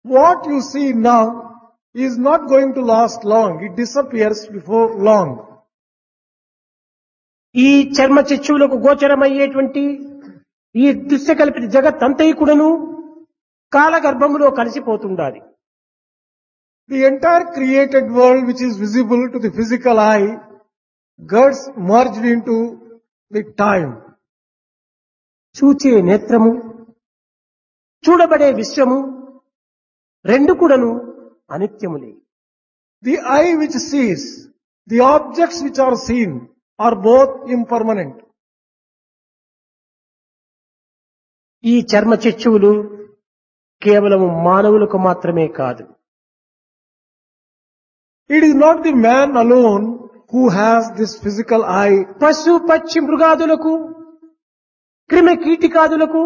What you see now is not going to last long. It disappears before long. ఈ చర్మ చక్షువులకు గోచరమయ్యేటువంటి ఈ దృశ్యకల్పిత జగత్తంతయుకుడను కాలగర్భములో కలిసిపోతుండాలి. The entire created world which is visible to the physical eye gets merged into the time. చూచే నేత్రము, చూడబడే విశ్వము రెండు కూడాను అనిత్యములే. The eye which sees, the objects which are seen are both impermanent. ఈ చర్మ చక్షువులు కేవలం మానవులకు మాత్రమే కాదు. It is not the man alone who has this physical eye. పశు పక్షి మృగాదులకు, క్రిమి కీటికాదులకు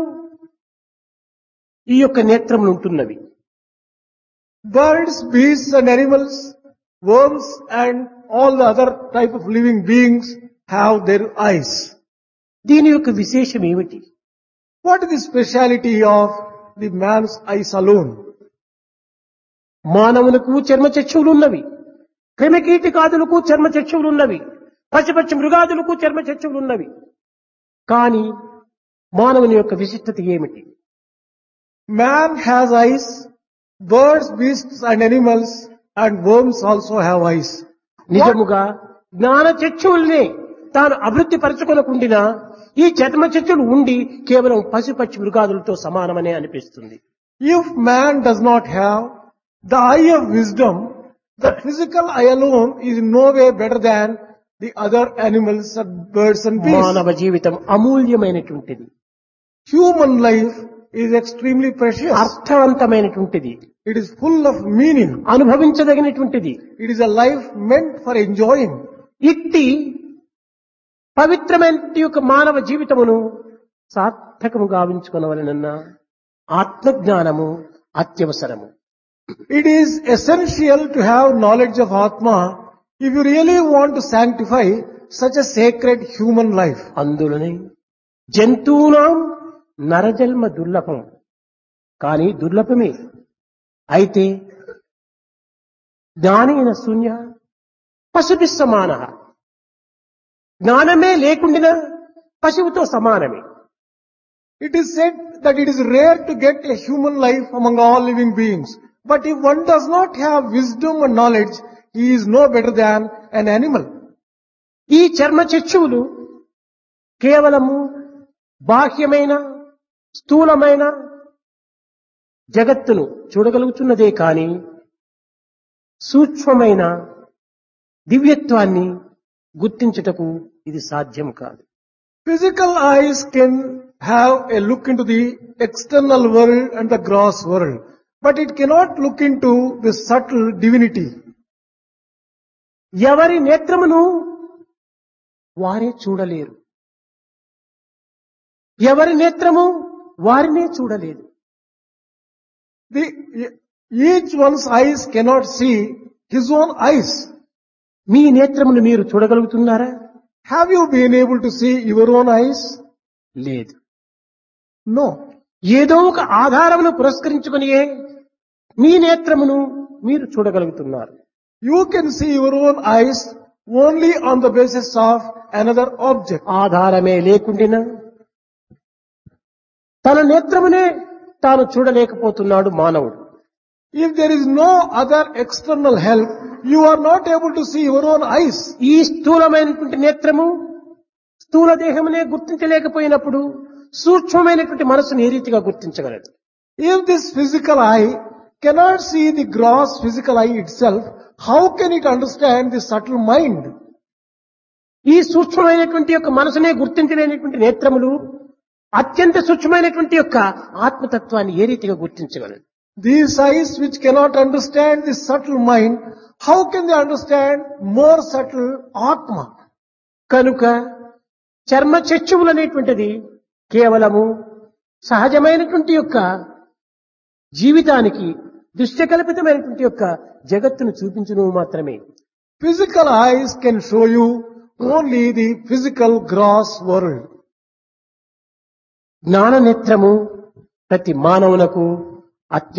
ఈ యొక్క నేత్రములు ఉంటున్నవి. Birds, beasts and animals, worms and all the other type of living beings have their eyes. దీని యొక్క విశేషం ఏమిటి? What is the speciality of the man's eyes alone? మానవులకు చర్మ చక్షువులు ఉన్నవి, క్రిమి కీటికాదులకు చర్మ చక్షువులు ఉన్నవి, పశుపక్షి మృగాదులకు చర్మ చక్షువులు ఉన్నవి. కానీ మానవుని యొక్క విశిష్టత ఏమిటి? Man has eyes, birds, beasts and animals and worms also have eyes. నిజముగా జ్ఞాన చక్షువుల్ని తాను అభివృద్ధి పరచుకొనకుండినా ఈ చర్మ చక్షులు ఉండి కేవలం పశుపక్షి మృగాదులతో సమానమనే అనిపిస్తుంది. If man does not have the eye of wisdom, the physical eye alone is in no way better than the other animals and birds and beasts. మానవ జీవితం అమూల్యమైనటువంటిది, Human life is extremely precious. అర్థవంతమైనటువంటిది, It is full of meaning. అనుభవించదగినటువంటిది. It is a life meant for enjoying. ఇట్టి పవిత్రమైన యొక్క మానవ జీవితమును సార్థకము గావించుకొనవలెనన్న ఆత్మజ్ఞానము అత్యవసరము. It is essential to have knowledge of Atma if you really want to sanctify such a sacred human life. అందులోనే జంతువునాం నరజన్మ దుర్లభం, కానీ దుర్లభమే. అయితే జ్ఞానేన శూన్య పశుభి సమాన, జ్ఞానమే లేకుండినా పశువుతో సమానమే. It is said that it is rare to get a human life among all living beings. But if one does not have wisdom and knowledge, he is no better than an animal. ఈ చర్మ చక్షువులు కేవలము బాహ్యమైన స్థూలమైన జగత్తును చూడగలుగుతున్నదే కాని సూక్ష్మమైన దివ్యత్వాన్ని గుర్తించుటకు ఇది సాధ్యం కాదు. Physical eyes can have a look into the external world and the gross world, but it cannot look into the subtle divinity. ఎవరి నేత్రమును వారే చూడలేరు, ఎవరి నేత్రము వారినే చూడలేదు. Each one's eyes cannot see his own eyes. మీ నేత్రమును మీరు చూడగలుగుతున్నారా? Have you been able to see your own eyes? లేదు. No. ఏదో ఒక ఆధారమును పురస్కరించుకునియే మీ నేత్రమును మీరు చూడగలుగుతున్నారు. You can see your own eyes only on the basis of another object. ఆధారమే లేకుండినా తన నేత్రమునే తాను చూడలేకపోతున్నాడు మానవుడు. If there is no other external help, you are not able to see your own eyes. ఈ స్థూలమైనటువంటి నేత్రము స్థూల దేహమునే గుర్తించలేకపోయినప్పుడు సూక్ష్మమైనటువంటి మనసును ఏ రీతిగా గుర్తించగలదు? If this physical eye cannot see the gross physical eye itself, how can it understand the subtle mind? ఈ సూక్ష్మమైనటువంటి యొక్క మనసునే గుర్తించలేనటువంటి నేత్రములు అత్యంత సూక్ష్మమైనటువంటి యొక్క ఆత్మతత్వాన్ని ఏ రీతిగా గుర్తించగలదు? These eyes which cannot understand the subtle mind, how can they understand more subtle Atma? కనుక చర్మ చక్షువులు అనేటువంటిది కేవలము సహజమైనటువంటి యొక్క జీవితానికి దృశ్యకల్పితమైనటువంటి యొక్క జగత్తును చూపించును మాత్రమే. Physical eyes can show you only the physical gross world. జ్ఞాన నేత్రము ప్రతి మానవునకు